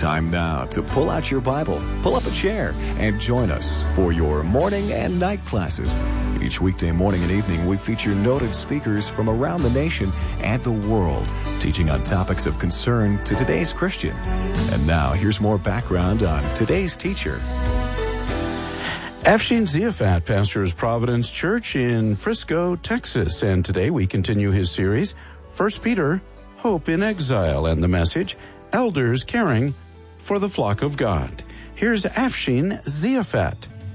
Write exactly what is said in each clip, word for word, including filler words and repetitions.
Time now to pull out your Bible, pull up a chair, and join us for your morning and night classes. Each weekday morning and evening, we feature noted speakers from around the nation and the world, teaching on topics of concern to today's Christian. And now, here's more background on today's teacher. Afshin Ziafat pastors Providence Church in Frisco, Texas, and today we continue his series, First Peter, Hope in Exile, and the message, Elders Caring for the Flock of God. Here's Afshin Ziafat.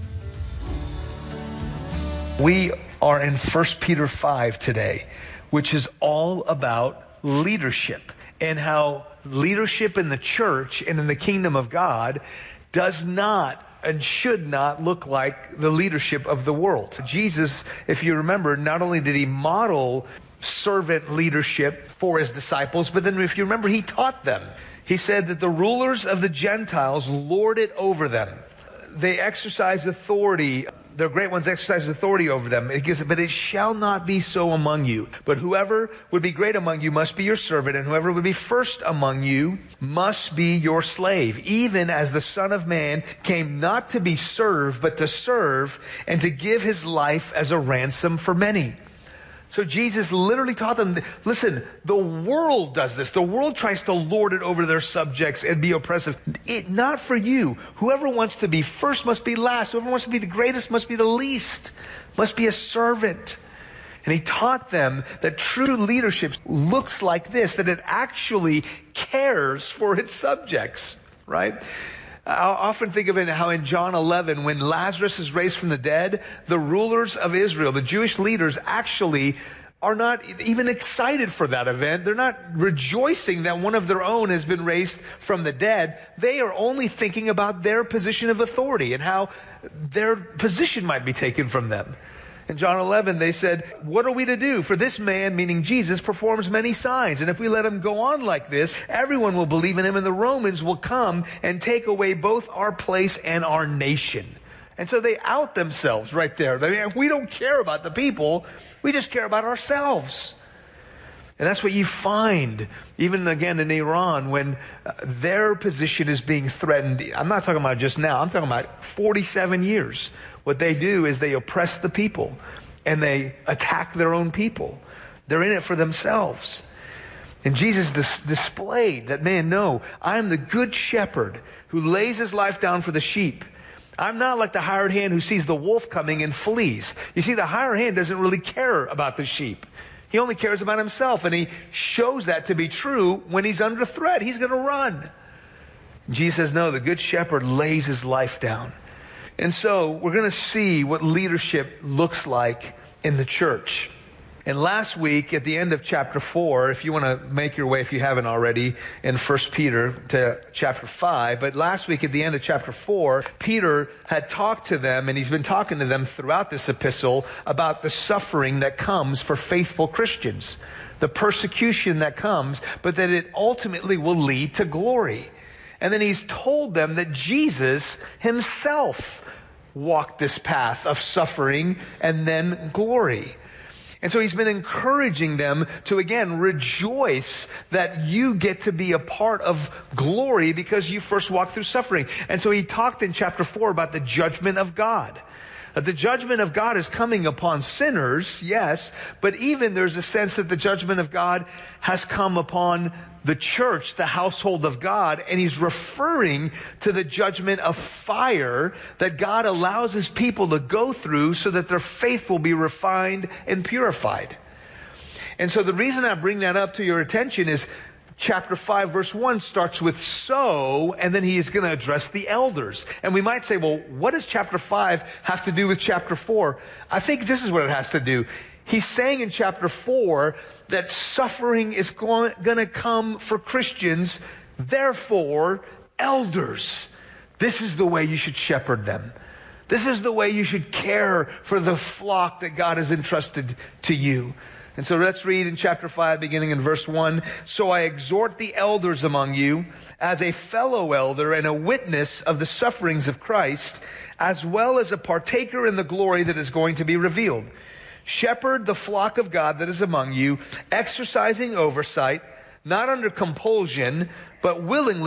We are in First Peter five today, which is all about leadership and how leadership in the church and in the kingdom of God does not and should not look like the leadership of the world. Jesus, if you remember, not only did he model servant leadership for his disciples, but then if you remember, he taught them. He said that the rulers of the Gentiles lord it over them. They exercise authority. Their great ones exercise authority over them. It gives, but it shall not be so among you. But whoever would be great among you must be your servant, and whoever would be first among you must be your slave, even as the Son of Man came not to be served, but to serve, and to give his life as a ransom for many. So Jesus literally taught them, listen, the world does this. The world tries to lord it over their subjects and be oppressive. It, not for you. Whoever wants to be first must be last. Whoever wants to be the greatest must be the least, must be a servant. And he taught them that true leadership looks like this, that it actually cares for its subjects, right? I often think of it how in John eleven, when Lazarus is raised from the dead, the rulers of Israel, the Jewish leaders, actually are not even excited for that event. They're not rejoicing that one of their own has been raised from the dead. They are only thinking about their position of authority and how their position might be taken from them. In John eleven, they said, what are we to do? For this man, meaning Jesus, performs many signs. And if we let him go on like this, everyone will believe in him, and the Romans will come and take away both our place and our nation. And so they out themselves right there. I mean, we don't care about the people. We just care about ourselves. And that's what you find, even again in Iran, when uh, their position is being threatened. I'm not talking about just now. I'm talking about forty-seven years. What they do is they oppress the people and they attack their own people. They're in it for themselves. And Jesus dis- displayed that, man, no, I am the good shepherd who lays his life down for the sheep. I'm not like the hired hand who sees the wolf coming and flees. You see, the hired hand doesn't really care about the sheep. He only cares about himself, and he shows that to be true when he's under threat. He's going to run. Jesus says, no, the good shepherd lays his life down. And so we're going to see what leadership looks like in the church. And last week, at the end of chapter four, if you want to make your way, if you haven't already, in First Peter to chapter five, but last week at the end of chapter four, Peter had talked to them, and he's been talking to them throughout this epistle about the suffering that comes for faithful Christians, the persecution that comes, but that it ultimately will lead to glory. And then he's told them that Jesus himself walked this path of suffering and then glory. And so he's been encouraging them to, again, rejoice that you get to be a part of glory because you first walked through suffering. And so he talked in chapter four about the judgment of God. That the judgment of God is coming upon sinners, yes, but even there's a sense that the judgment of God has come upon the church, the household of God, and he's referring to the judgment of fire that God allows his people to go through so that their faith will be refined and purified. And so the reason I bring that up to your attention is chapter five, verse one starts with so, and then he is going to address the elders. And we might say, well, what does chapter five have to do with chapter four? I think this is what it has to do. He's saying in chapter four that suffering is going, going to come for Christians. Therefore, elders, this is the way you should shepherd them. This is the way you should care for the flock that God has entrusted to you. And so let's read in chapter five, beginning in verse one. So I exhort the elders among you as a fellow elder and a witness of the sufferings of Christ, as well as a partaker in the glory that is going to be revealed. Shepherd the flock of God that is among you, exercising oversight, not under compulsion, but willingly,